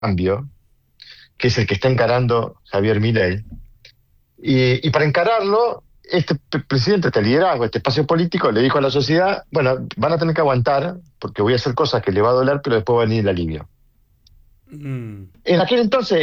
cambio, que es el que está encarando Javier Milei, y para encararlo, este presidente, este liderazgo, este espacio político, le dijo a la sociedad, bueno, van a tener que aguantar, porque voy a hacer cosas que le va a doler, pero después va a venir el alivio. En aquel entonces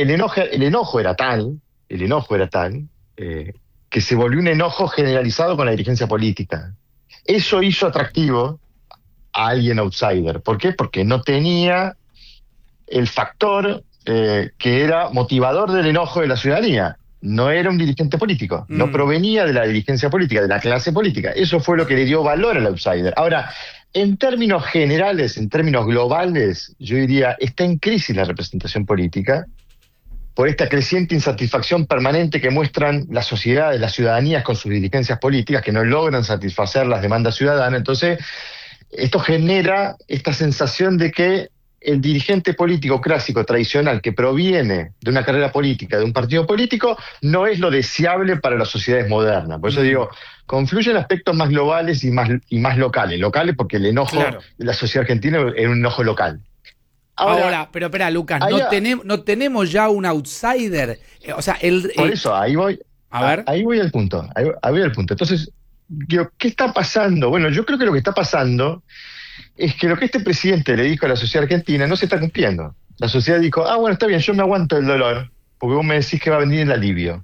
el enojo era tal, que se volvió un enojo generalizado con la dirigencia política. Eso hizo atractivo a alguien outsider. ¿Por qué? Porque no tenía el factor que era motivador del enojo de la ciudadanía. No era un dirigente político, no provenía de la dirigencia política, de la clase política. Eso fue lo que le dio valor al outsider. Ahora, en términos generales, en términos globales, yo diría, está en crisis la representación política por esta creciente insatisfacción permanente que muestran las sociedades, las ciudadanías con sus dirigencias políticas, que no logran satisfacer las demandas ciudadanas. Entonces, esto genera esta sensación de que el dirigente político clásico tradicional que proviene de una carrera política, de un partido político, no es lo deseable para las sociedades modernas. Por eso digo, confluyen aspectos más globales y más locales. Locales porque el enojo de la sociedad argentina es un enojo local. Ahora, pero espera, Lucas, ¿no tenemos ya un outsider? O sea, por eso, ahí voy. Ahí voy al punto. Ahí voy al punto. Entonces, digo, ¿qué está pasando? Bueno, yo creo que lo que está pasando es que lo que este presidente le dijo a la sociedad argentina no se está cumpliendo. La sociedad dijo, bueno, está bien, yo me aguanto el dolor, porque vos me decís que va a venir el alivio.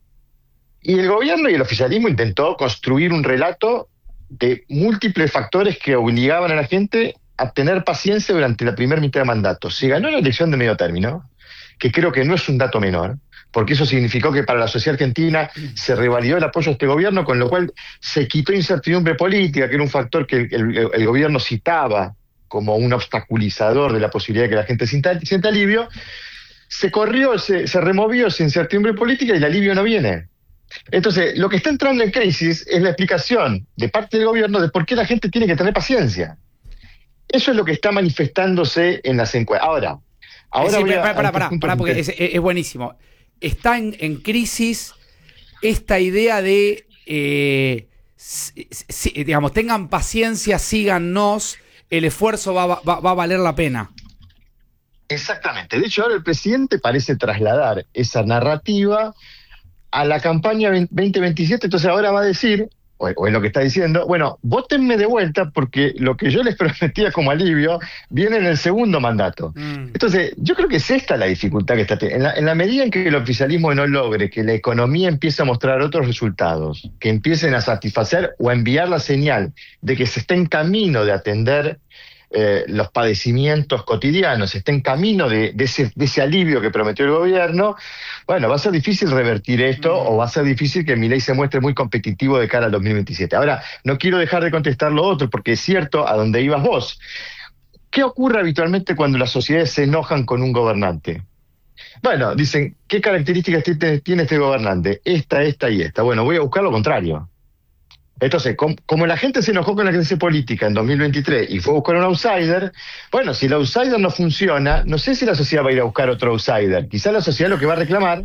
Y el gobierno y el oficialismo intentó construir un relato de múltiples factores que obligaban a la gente a tener paciencia durante la primera mitad de mandato. Se ganó la elección de medio término, que creo que no es un dato menor, porque eso significó que para la sociedad argentina se revalidó el apoyo a este gobierno, con lo cual se quitó incertidumbre política, que era un factor que el gobierno citaba como un obstaculizador de la posibilidad de que la gente sienta alivio. Se removió esa incertidumbre política y el alivio no viene. Entonces, lo que está entrando en crisis es la explicación de parte del gobierno de por qué la gente tiene que tener paciencia. Eso es lo que está manifestándose en las encuestas. Ahora sí, pará, porque es buenísimo. Está en crisis esta idea de, digamos, tengan paciencia, síganos, el esfuerzo va a valer la pena. Exactamente. De hecho, ahora el presidente parece trasladar esa narrativa a la campaña 2027, entonces ahora va a decir, o es lo que está diciendo, bueno, vótenme de vuelta porque lo que yo les prometía como alivio viene en el segundo mandato. Entonces, yo creo que es esta la dificultad que está teniendo. En la medida en que el oficialismo no logre que la economía empiece a mostrar otros resultados, que empiecen a satisfacer o a enviar la señal de que se está en camino de atender los padecimientos cotidianos, está en camino de ese alivio que prometió el gobierno, bueno, va a ser difícil revertir esto o va a ser difícil que Milei se muestre muy competitivo de cara al 2027. Ahora, no quiero dejar de contestar lo otro, porque es cierto a donde ibas vos. ¿Qué ocurre habitualmente cuando las sociedades se enojan con un gobernante? Bueno, dicen, ¿qué características tiene este gobernante? Esta y esta. Bueno, voy a buscar lo contrario. Entonces, como la gente se enojó con la clase política en 2023 y fue a buscar un outsider, bueno, si el outsider no funciona, no sé si la sociedad va a ir a buscar otro outsider. Quizás la sociedad lo que va a reclamar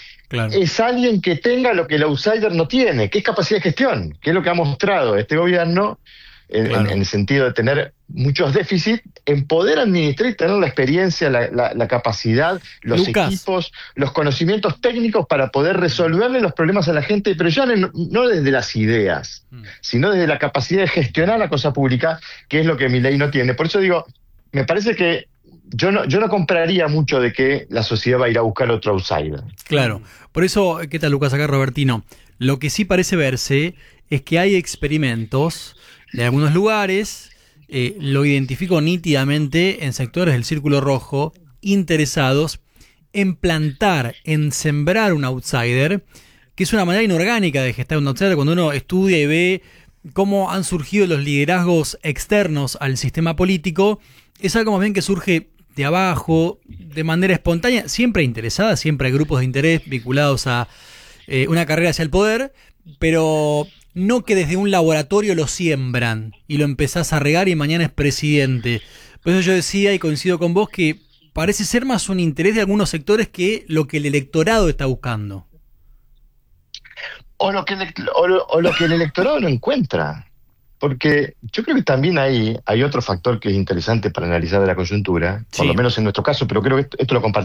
es alguien que tenga lo que el outsider no tiene, que es capacidad de gestión, que es lo que ha mostrado este gobierno en el sentido de tener muchos déficits, en poder administrar y tener la experiencia, la capacidad, los equipos, los conocimientos técnicos para poder resolverle los problemas a la gente, pero ya no desde las ideas, sino desde la capacidad de gestionar la cosa pública, que es lo que Milei no tiene. Por eso digo, me parece que yo no compraría mucho de que la sociedad va a ir a buscar otro outsider. Claro, por eso, ¿qué tal, Lucas? Acá Robertino. Lo que sí parece verse es que hay experimentos de algunos lugares, lo identifico nítidamente en sectores del Círculo Rojo, interesados en plantar, en sembrar un outsider, que es una manera inorgánica de gestar un outsider. Cuando uno estudia y ve cómo han surgido los liderazgos externos al sistema político, es algo más bien que surge de abajo, de manera espontánea, siempre interesada, siempre hay grupos de interés vinculados a una carrera hacia el poder, pero no que desde un laboratorio lo siembran y lo empezás a regar y mañana es presidente. Por eso yo decía, y coincido con vos, que parece ser más un interés de algunos sectores que lo que el electorado está buscando. O lo que el electorado no encuentra. Porque yo creo que también ahí hay otro factor que es interesante para analizar de la coyuntura, por Sí. lo menos en nuestro caso, pero creo que esto lo compartimos